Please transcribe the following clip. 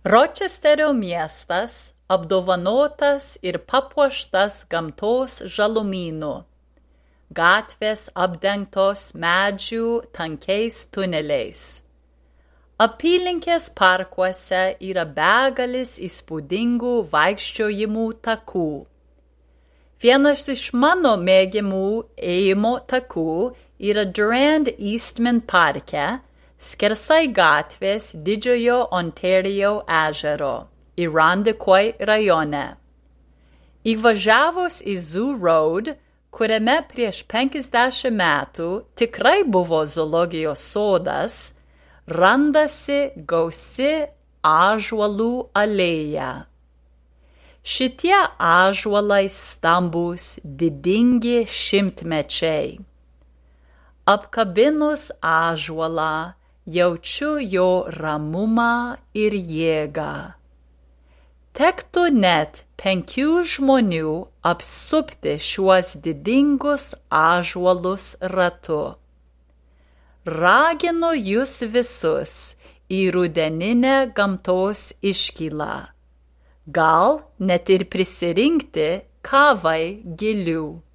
Ročesterio miestas apdovanotas ir papuoštas gamtos žalumynų. Gatvės apdengtos medžių tankiais tuneliais. Apylinkės parkuose yra begalis įspūdingų vaikščiojimų takų. Vienas iš mano mėgiamų ėjimo takų yra Durand Eastman parke, skersai gatvės Didžiojo Ontario ežero, Irondequoit rajone. Įvažiavus į Zoo Road, kuriame prieš 50 metų tikrai buvo zoologijos sodas, randasi gausi ąžuolų alėja. Šitie ąžuolai stambūs, didingi šimtmečiai. Apkabinus ąžuolą, jaučiu jo ramumą ir jėgą. Tektų net 5 žmonių apsupti šiuos didingus ąžuolus ratu. Raginu jūs visus į rudeninę gamtos iškylą. Gal net ir prisirinkti kavai gėlių.